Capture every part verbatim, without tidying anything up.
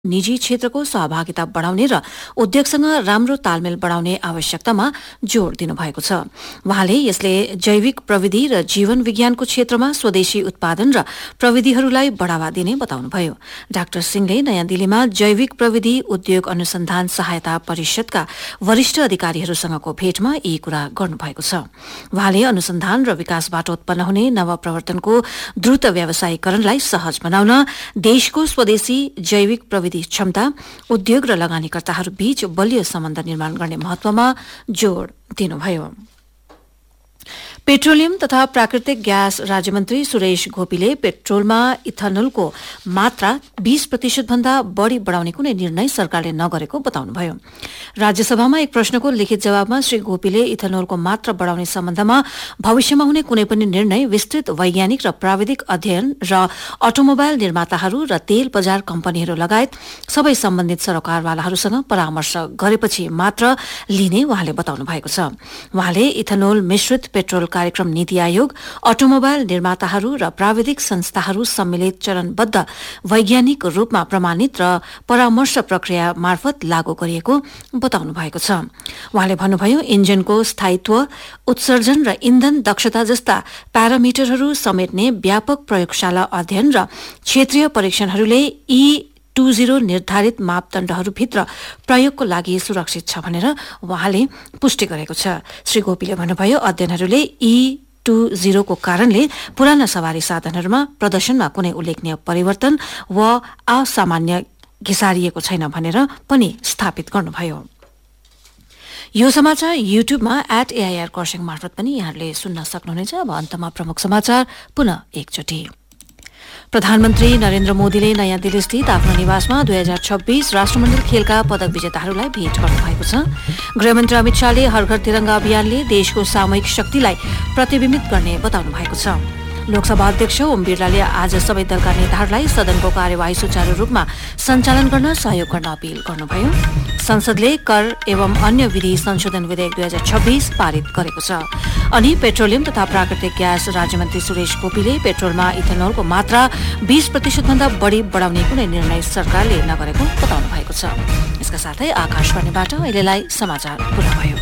निजी क्षेत्रको सहभागिता बढाउने र उद्योगसँग राम्रो तालमेल बढाउने आवश्यकतामा जोड़ दिनुभएको छ। वहाँले यसले जैविक प्रविधि र जीवन विज्ञानको क्षेत्रमा स्वदेशी उत्पादन र प्रविधिहरूलाई बढ़ावा दिने बताउनुभयो। डाक्टर सिंहले नयाँ दिल्लीमा जैविक प्रविधि उद्योग अनुसन्धान सहायता परिषदका वरिष्ठ अधिकारीहरूसँगको भेटमा यी कुरा गर्नुभएको छ। वहाँले अनुसन्धान र विकासबाट उत्पन्न हुने नवप्रवर्तनको द्रुत व्यावसायीकरणलाई सहज बनाउन देशको स्वदेशी जैविक प्रविधि क्षमता, उद्योग र लगानीकर्ताहरू बीच बलियो सम्बन्ध निर्माण गर्ने महत्वमा जोड़ दिनुभयो। पेट्रोलियम तथा प्राकृतिक ग्यास राज्यमन्त्री सुरेश घोपीले पेट्रोलमा इथनोलको मात्रा बीस प्रतिशत भन्दा बढ़ी बढ़ाउने कुनै निर्णय सरकारले नगरेको बताउनुभयो। राज्यसभामा एक प्रश्नको लिखित जवाबमा श्री घोपीले इथनोलको मात्रा बढ़ाउने सम्बन्धमा भविष्यमा हुने कुनै पनि निर्णय विस्तृत वैज्ञानिक र प्राविधिक अध्ययन र अटोमोबाइल निर्माताहरू र तेल बजार कम्पनीहरू लगायत सबै सम्बन्धित सरकारवालाहरूसँग परामर्श गरेपछि मात्र लिने उहाँले बताउनु भएको छ। उहाँले इथनोल मिश्रित पेट्रोल कार्यक्रम नीति आयोग, अटोमोबाइल निर्माताहरू र प्राविधिक संस्थाहरू सम्मिलित चरणबद्ध वैज्ञानिक रूपमा प्रमाणित र परामर्श प्रक्रिया मार्फत लागू गरिएको बताउनु भएको छ। उहाँले भन्नुभयो, इन्जिनको स्थायित्व, उत्सर्जन र इन्धन दक्षता जस्ता प्यारामिटरहरू समेट्ने व्यापक प्रयोगशाला अध्ययन र क्षेत्रीय परीक्षणहरूले यी टू जीरो निर्धारित मापदण्डहरूभित्र प्रयोगको लागि सुरक्षित छ भनेर उहाँले पुष्टि गरेको छ। श्री गोपीले भन्नुभयो, अध्ययनहरूले ई टू जीरोको कारणले पुराना सवारी साधनहरूमा प्रदर्शनमा कुनै उल्लेखनीय परिवर्तन वा असामान्य घिसारिएको छैन भनेर पनि स्थापित गर्नुभयो। यो समाचार युट्युबमा एट एआईआर कर्सियङ मार्फत पनि यहाँहरूले सुन्न सक्नुहुनेछ। अब अन्तमा प्रमुख समाचार पुनः एकचोटि। प्रधानमन्त्री नरेन्द्र मोदीले नयाँ दिल्ली स्थित आफ्नो निवासमा दुई हजार छब्बीस राष्ट्रमण्डल खेलका पदक विजेताहरूलाई भेट गर्नुभएको छ। गृहमन्त्री अमित शाहले हर घर तिरंगा अभियानले देशको सामूहिक शक्तिलाई प्रतिबिम्बित गर्ने बताउनु भएको छ। लोकसभा अध्यक्ष ओम बिरलाले आज सबै दलका नेताहरूलाई सदनको कार्यवाही सुचारू रूपमा सञ्चालन गर्न सहयोग गर्न अपील गर्नुभयो। संसदले कर एवं अन्य विधि संशोधन विधेयक दुई हजार छब्बीस पारित गरेको छ। अनि पेट्रोलियम तथा प्राकृतिक ग्यास राज्यमन्त्री सुरेश गोपीले पेट्रोलमा इथेनोलको मात्रा बीस प्रतिशत भन्दा बढ़ी बढ़ाउने कुनै निर्णय सरकारले नगरेको बताउनु भएको छ। यसका साथै आकाशवाणीबाट अहिलेलाई समाचार पूरा भयो।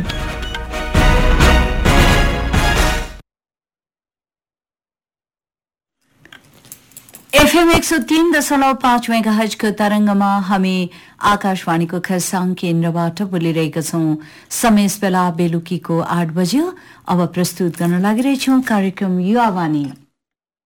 एफएम एक सौ तीन दशमलव पाँच मेगाहर्ज को तरंगमा हामी आकाशवाणीको खरसाङ केन्द्रबाट बोलिरहेका छौं। समय बेला बेलुकीको आठ बज्यो। अब प्रस्तुत गर्न लागिरहेछौं कार्यक्रम युवावाणी।